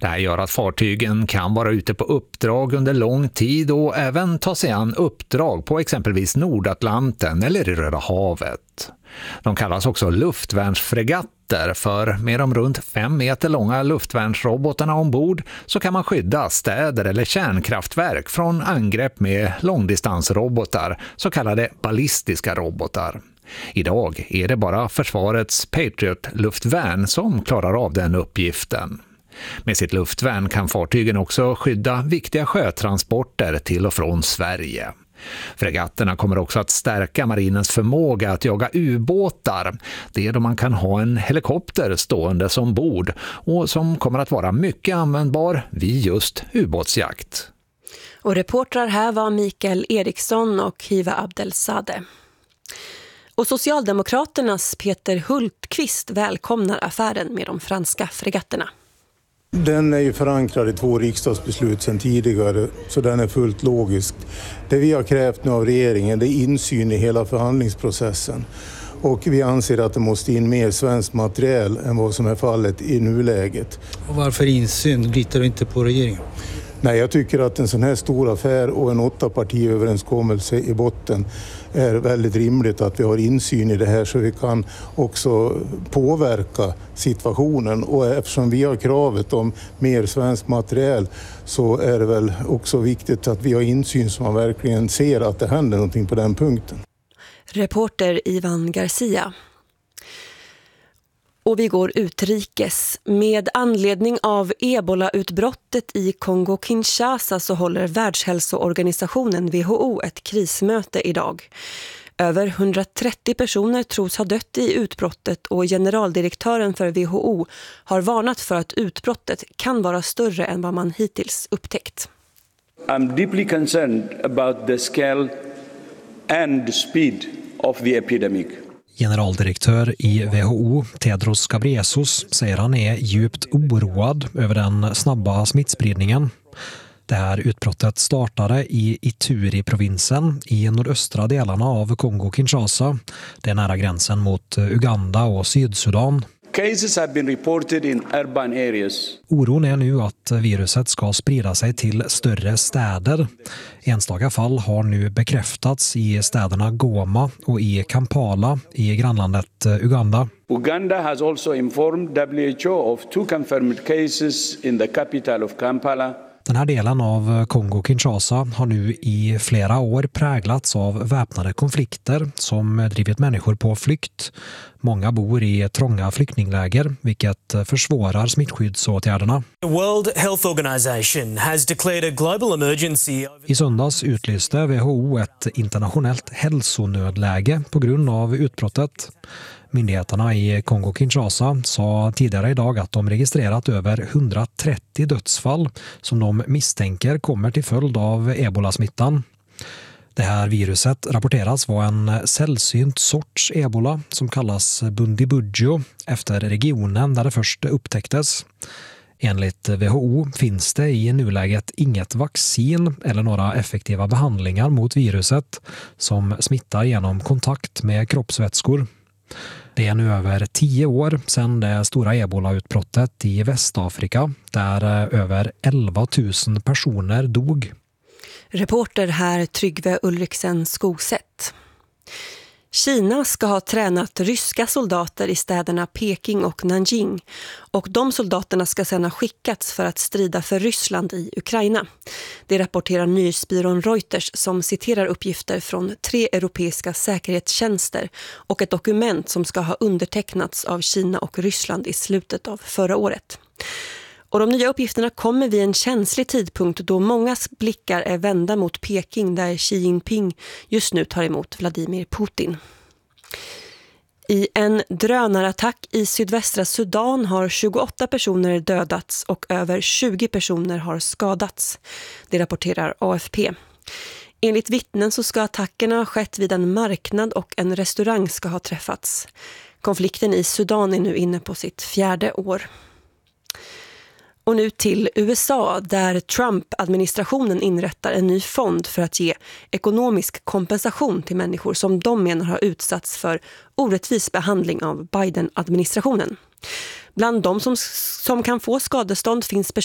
Det här gör att fartygen kan vara ute på uppdrag under lång tid och även ta sig an uppdrag på exempelvis Nordatlanten eller i Röda havet. De kallas också luftvärnsfregatter, för med de runt 5 meter långa luftvärnsrobotarna ombord så kan man skydda städer eller kärnkraftverk från angrepp med långdistansrobotar, så kallade ballistiska robotar. Idag är det bara försvarets Patriot-luftvärn som klarar av den uppgiften. Med sitt luftvärn kan fartygen också skydda viktiga sjötransporter till och från Sverige. Fregatterna kommer också att stärka marinens förmåga att jaga ubåtar. Det är då man kan ha en helikopter stående som bord och som kommer att vara mycket användbar vid just ubåtsjakt. Och reportrar här var Mikael Eriksson och Hiva Abdelsade. Och Socialdemokraternas Peter Hultqvist välkomnar affären med de franska fregatterna. Den är ju förankrad i 2 riksdagsbeslut sedan tidigare, så den är fullt logisk. Det vi har krävt nu av regeringen är insyn i hela förhandlingsprocessen. Och vi anser att det måste in mer svensk materiel än vad som är fallet i nuläget. Och varför insyn? Litar du inte på regeringen? Nej, jag tycker att en sån här stor affär och en 8-partiöverenskommelse i botten är väldigt rimligt att vi har insyn i det här så vi kan också påverka situationen. Och eftersom vi har kravet om mer svensk materiel så är det väl också viktigt att vi har insyn så man verkligen ser att det händer någonting på den punkten. Reporter Ivan Garcia. Och vi går utrikes. Med anledning av Ebola-utbrottet i Kongo-Kinshasa så håller Världshälsoorganisationen WHO ett krismöte idag. Över 130 personer tros ha dött i utbrottet och generaldirektören för WHO har varnat för att utbrottet kan vara större än vad man hittills upptäckt. I'm deeply concerned about the scale and the speed of the epidemic. Generaldirektör i WHO, Tedros Ghebreyesus, säger han är djupt oroad över den snabba smittspridningen. Det här utbrottet startade i Ituri-provinsen i nordöstra delarna av Kongo-Kinshasa. Det är nära gränsen mot Uganda och Sydsudan. Cases have been reported in urban areas. Oron är nu att viruset ska sprida sig till större städer. Enstaka fall har nu bekräftats i städerna Goma och i Kampala i grannlandet Uganda. Uganda has also informed WHO of 2 confirmed cases in the capital of Kampala. Den här delen av Kongo-Kinshasa har nu i flera år präglats av väpnade konflikter som drivit människor på flykt. Många bor i trånga flyktingläger, vilket försvårar smittskyddsåtgärderna. The World Health Organization has declared a global emergency. I söndags utlyste WHO ett internationellt hälsonödläge på grund av utbrottet. Myndigheterna i Kongo-Kinshasa sa tidigare idag att de registrerat över 130 dödsfall som de misstänker kommer till följd av ebolasmittan. Det här viruset rapporteras vara en sällsynt sorts ebola som kallas Bundibugyo efter regionen där det först upptäcktes. Enligt WHO finns det i nuläget inget vaccin eller några effektiva behandlingar mot viruset som smittar genom kontakt med kroppsvätskor. Det är nu över 10 år sedan det stora ebola-utbrottet i Västafrika där över 11 000 personer dog. Reporter här Tryggve Ulriksen Skogsätt. Kina ska ha tränat ryska soldater i städerna Peking och Nanjing och de soldaterna ska sedan ha skickats för att strida för Ryssland i Ukraina. Det rapporterar nyhetsbyrån Reuters som citerar uppgifter från 3 europeiska säkerhetstjänster och ett dokument som ska ha undertecknats av Kina och Ryssland i slutet av förra året. Och de nya uppgifterna kommer vid en känslig tidpunkt då mångas blickar är vända mot Peking där Xi Jinping just nu tar emot Vladimir Putin. I en drönarattack i sydvästra Sudan har 28 personer dödats och över 20 personer har skadats. Det rapporterar AFP. Enligt vittnen så ska attackerna ha skett vid en marknad och en restaurang ska ha träffats. Konflikten i Sudan är nu inne på sitt 4:e år. Och nu till USA där Trump-administrationen inrättar en ny fond för att ge ekonomisk kompensation till människor som de menar har utsatts för orättvis behandling av Biden-administrationen. Bland de som kan få skadestånd finns